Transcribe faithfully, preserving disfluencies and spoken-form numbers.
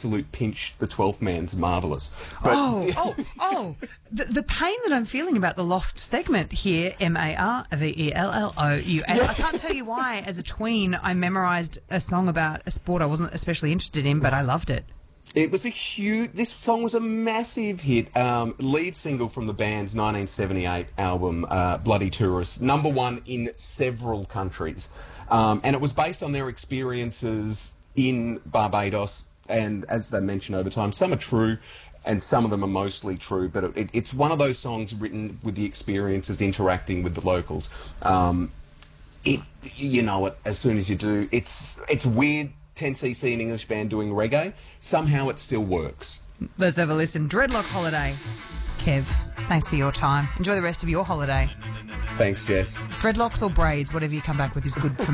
absolute pinch, the twelfth man's marvellous. But, oh, oh, oh. The, the pain that I'm feeling about the lost segment here, M A R V E L L O U S. I can't tell you why, as a tween, I memorised a song about a sport I wasn't especially interested in, but I loved it. It was a huge... This song was a massive hit. Um, lead single from the band's nineteen seventy-eight album, uh, Bloody Tourist. Number one in several countries. Um, and it was based on their experiences in Barbados. And as they mentioned over time, some are true and some of them are mostly true. But it, it's one of those songs written with the experiences interacting with the locals. Um, it, you know it as soon as you do. It's, it's weird... ten C C, an English band doing reggae, somehow it still works. Let's have a listen. Dreadlock Holiday. Kev, thanks for your time. Enjoy the rest of your holiday. Thanks, Jess. Dreadlocks or braids, whatever you come back with is good for me.